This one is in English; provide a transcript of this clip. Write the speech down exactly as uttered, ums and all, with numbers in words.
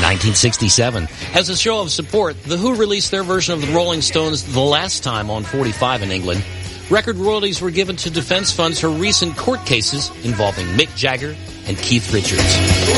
nineteen sixty-seven. As a show of support, The Who released their version of the Rolling Stones The Last Time on forty-five in England. Record royalties were given to defense funds for recent court cases involving Mick Jagger and Keith Richards.